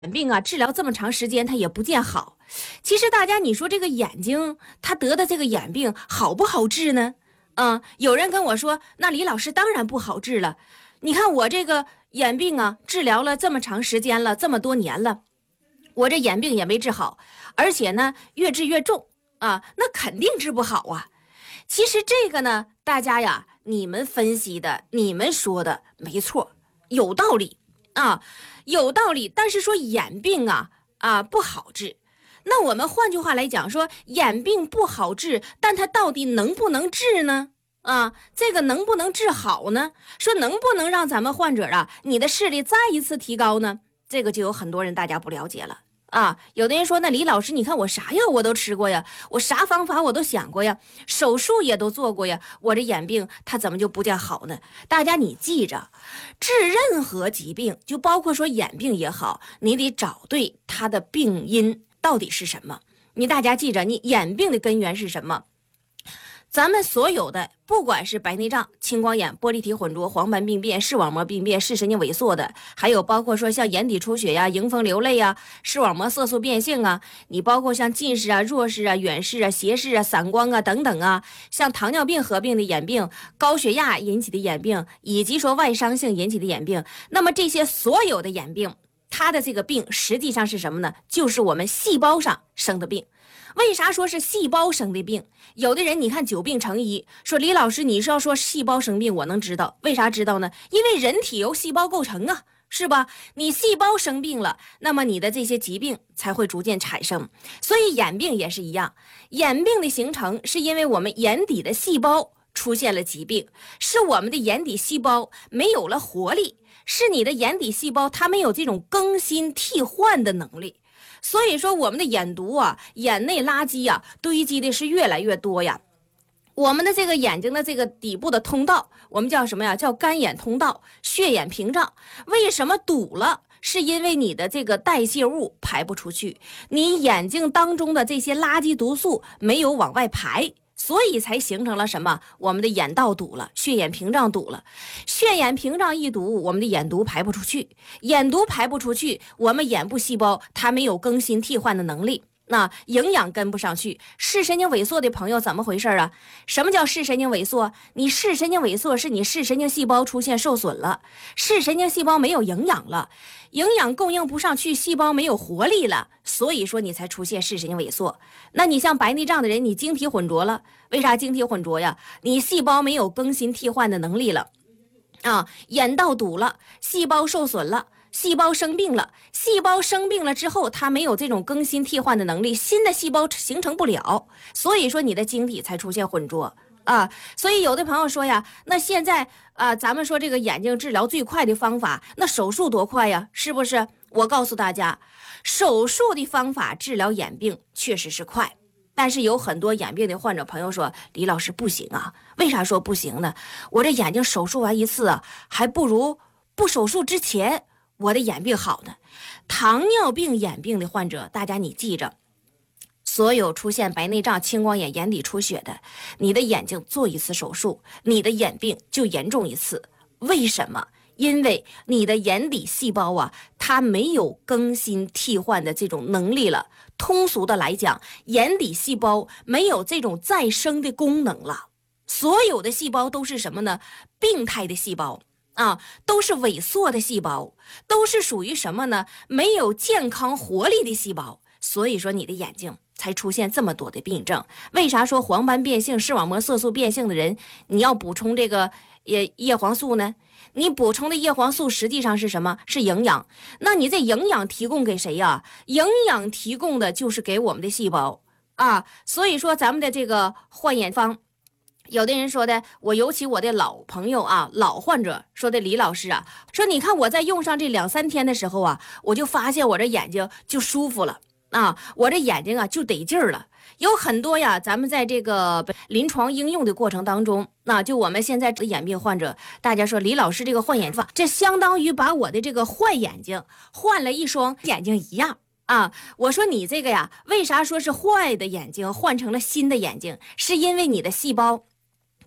眼病啊，治疗这么长时间，它也不见好。其实大家，你说这个眼睛，他得的这个眼病好不好治呢？有人跟我说，那李老师当然不好治了。你看我这个眼病啊，治疗了这么长时间了，这么多年了，我这眼病也没治好，而且呢，越治越重啊，那肯定治不好啊。其实这个呢，大家呀，你们分析的，你们说的没错，有道理啊，有道理。但是说眼病不好治，那我们换句话来讲，说眼病不好治，但它到底能不能治呢？这个能不能治好呢？说能不能让咱们患者你的视力再一次提高呢？这个就有很多人大家不了解了。有的人说，那李老师，你看我啥药我都吃过呀，我啥方法我都想过呀，手术也都做过呀，我这眼病它怎么就不见好呢？大家你记着，治任何疾病，就包括说眼病也好，你得找对它的病因到底是什么。大家记着，你眼病的根源是什么？咱们所有的，不管是白内障、青光眼、玻璃体混浊、黄斑病变、视网膜病变、视神经萎缩的，还有包括说像眼底出血呀、迎风流泪呀、视网膜色素变性你包括像近视弱视远视斜视散光等等像糖尿病合并的眼病、高血压引起的眼病，以及说外伤性引起的眼病，那么这些所有的眼病，它的这个病实际上是什么呢？就是我们细胞上生的病。为啥说是细胞生的病？有的人你看久病成医，说李老师你是要说细胞生病，我能知道。为啥知道呢？因为人体由细胞构成是吧？你细胞生病了，那么你的这些疾病才会逐渐产生。所以眼病也是一样，眼病的形成是因为我们眼底的细胞出现了疾病，是我们的眼底细胞没有了活力，是你的眼底细胞它没有这种更新替换的能力。所以说我们的眼毒眼内垃圾堆积的是越来越多呀。我们的这个眼睛的这个底部的通道，我们叫什么呀？叫干眼通道、血眼屏障。为什么堵了？是因为你的这个代谢物排不出去，你眼睛当中的这些垃圾毒素没有往外排，所以才形成了什么？我们的眼道堵了，血眼屏障堵了，血眼屏障一堵，我们的眼毒排不出去，眼毒排不出去，我们眼部细胞它没有更新替换的能力，那营养跟不上去。视神经萎缩的朋友怎么回事什么叫视神经萎缩？你视神经萎缩是你视神经细胞出现受损了，视神经细胞没有营养了，营养供应不上去，细胞没有活力了，所以说你才出现视神经萎缩。那你像白内障的人，你晶体混浊了，为啥晶体混浊呀？你细胞没有更新替换的能力了眼道堵了，细胞受损了，细胞生病了，细胞生病了之后，它没有这种更新替换的能力，新的细胞形成不了，所以说你的晶体才出现混浊所以有的朋友说呀，那现在咱们说这个眼睛治疗最快的方法，那手术多快呀？是不是？我告诉大家，手术的方法治疗眼病确实是快，但是有很多眼病的患者朋友说，李老师不行为啥说不行呢？我这眼睛手术完一次还不如不手术之前我的眼病好呢。糖尿病眼病的患者，大家你记着，所有出现白内障、青光眼、眼底出血的，你的眼睛做一次手术，你的眼病就严重一次。为什么？因为你的眼底细胞它没有更新替换的这种能力了。通俗的来讲，眼底细胞没有这种再生的功能了。所有的细胞都是什么呢？病态的细胞都是萎缩的细胞，都是属于什么呢？没有健康活力的细胞。所以说你的眼睛才出现这么多的病症。为啥说黄斑变性、视网膜色素变性的人，你要补充这个叶黄素呢？你补充的叶黄素实际上是什么？是营养。那你这营养提供给谁呀？营养提供的就是给我们的细胞所以说咱们的这个换眼方，有的人说的，尤其我的老朋友老患者说的，李老师说你看我在用上这2-3天的时候我就发现我这眼睛就舒服了我这眼睛就得劲儿了。有很多咱们在这个临床应用的过程当中，就我们现在的眼病患者，大家说李老师这个换眼法，这相当于把我的这个坏眼睛换了一双眼睛一样我说你这个为啥说是坏的眼睛换成了新的眼睛？是因为你的细胞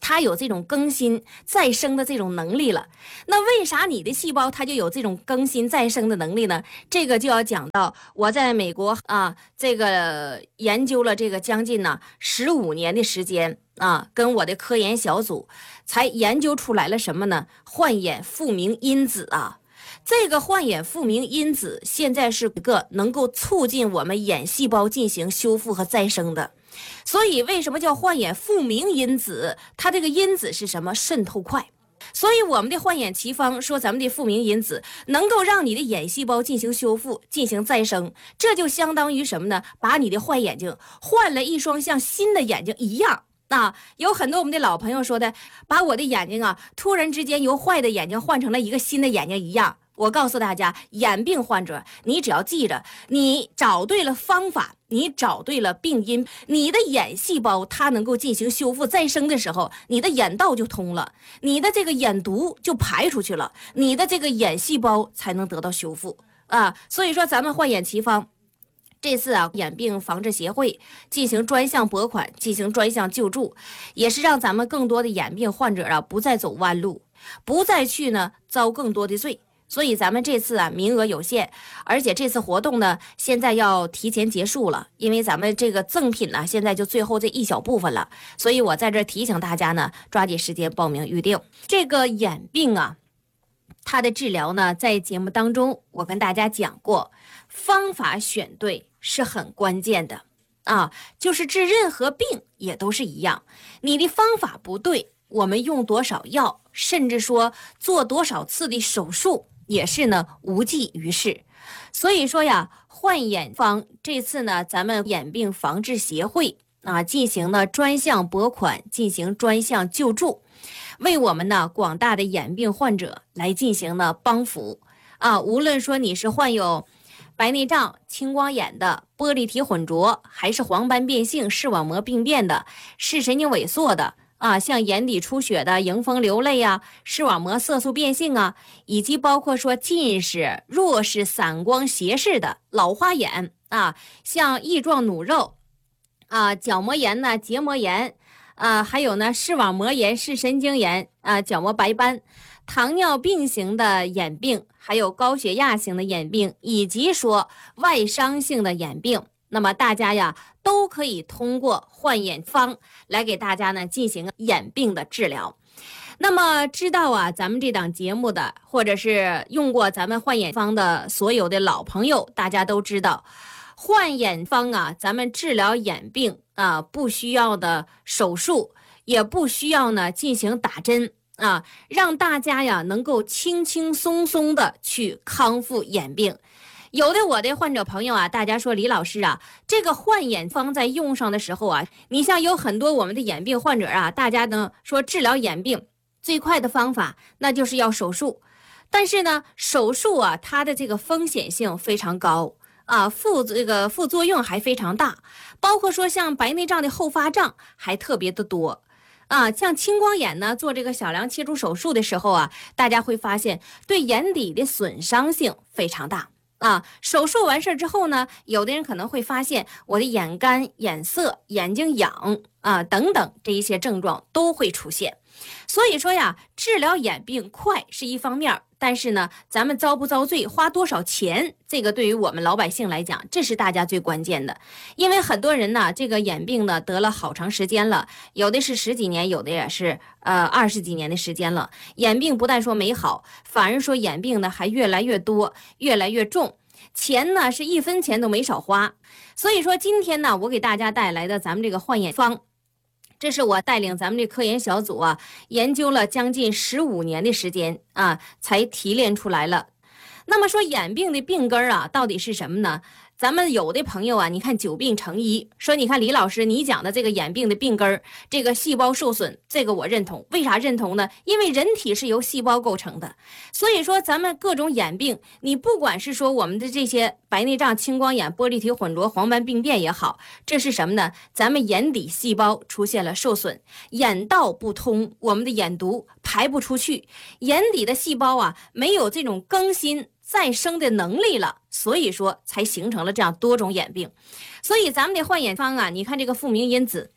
它有这种更新再生的这种能力了。那为啥你的细胞它就有这种更新再生的能力呢？这个就要讲到我在美国这个研究了这个将近15年的时间跟我的科研小组才研究出来了什么呢？幻眼复明因子这个幻眼复明因子现在是一个能够促进我们眼细胞进行修复和再生的。所以为什么叫幻眼复明因子？它这个因子是什么？渗透快。所以我们的幻眼奇方说咱们的复明因子能够让你的眼细胞进行修复进行再生，这就相当于什么呢？把你的坏眼睛换了一双像新的眼睛一样。有很多我们的老朋友说的，把我的眼睛突然之间由坏的眼睛换成了一个新的眼睛一样。我告诉大家，眼病患者，你只要记着，你找对了方法，你找对了病因，你的眼细胞它能够进行修复再生的时候，你的眼道就通了，你的这个眼毒就排出去了，你的这个眼细胞才能得到修复所以说咱们幻眼奇方这次眼病防治协会进行专项拨款，进行专项救助，也是让咱们更多的眼病患者不再走弯路，不再去遭更多的罪。所以咱们这次名额有限，而且这次活动呢现在要提前结束了，因为咱们这个赠品呢现在就最后这一小部分了，所以我在这提醒大家呢，抓紧时间报名预定。这个眼病它的治疗呢，在节目当中我跟大家讲过，方法选对是很关键的就是治任何病也都是一样，你的方法不对，我们用多少药，甚至说做多少次的手术也是无济于事。所以说幻眼方这次呢，咱们眼病防治协会进行了专项拨款，进行专项救助，为我们广大的眼病患者来进行帮扶无论说你是患有白内障、青光眼的、玻璃体混浊，还是黄斑变性、视网膜病变的、视神经萎缩的像眼底出血的、迎风流泪视网膜色素变性以及包括说近视、弱视、散光、斜视的、老花眼像翼状弩肉角膜炎结膜炎还有视网膜炎、视神经炎角膜白斑、糖尿病型的眼病，还有高血压型的眼病，以及说外伤性的眼病，那么大家都可以通过幻眼方来给大家进行眼病的治疗。那么知道咱们这档节目的，或者是用过咱们幻眼方的所有的老朋友，大家都知道幻眼方咱们治疗眼病不需要的手术，也不需要进行打针让大家能够轻轻松松的去康复眼病。有的我的患者朋友大家说李老师这个幻眼方在用上的时候你像有很多我们的眼病患者大家呢说治疗眼病最快的方法那就是要手术，但是呢手术它的这个风险性非常高副作用还非常大，包括说像白内障的后发障还特别的多像青光眼呢，做这个小梁切除手术的时候大家会发现对眼底的损伤性非常大手术完事之后呢，有的人可能会发现我的眼干、眼涩、眼睛痒等等这一些症状都会出现。所以说治疗眼病快是一方面，但是呢，咱们遭不遭罪，花多少钱，这个对于我们老百姓来讲，这是大家最关键的。因为很多人这个眼病呢得了好长时间了，有的是10几年，有的也是20几年的时间了。眼病不但说没好，反而说眼病呢还越来越多，越来越重，钱呢是1分钱都没少花。所以说今天呢，我给大家带来的咱们这个幻眼方，这是我带领咱们这科研小组研究了将近15年的时间才提炼出来了。那么说眼病的病根到底是什么呢？咱们有的朋友你看久病成医，说你看李老师你讲的这个眼病的病根这个细胞受损，这个我认同。为啥认同呢？因为人体是由细胞构成的，所以说咱们各种眼病，你不管是说我们的这些白内障、青光眼、玻璃体混浊、黄斑病变也好，这是什么呢？咱们眼底细胞出现了受损，眼道不通，我们的眼毒排不出去，眼底的细胞没有这种更新再生的能力了，所以说才形成了这样多种眼病。所以咱们的幻眼方你看这个复明因子，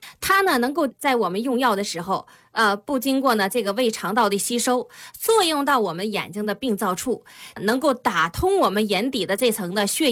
它呢能够在我们用药的时候，不经过呢这个胃肠道的吸收，作用到我们眼睛的病灶处，能够打通我们眼底的这层的血液